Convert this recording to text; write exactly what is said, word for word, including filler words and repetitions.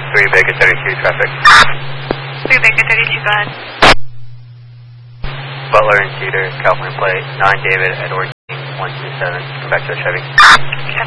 three Baker thirty-two traffic. three Baker thirty-two, go ahead. Butler and Cedar, California plate, nine David, Edward, one two seven, come back to the Chevy. Okay.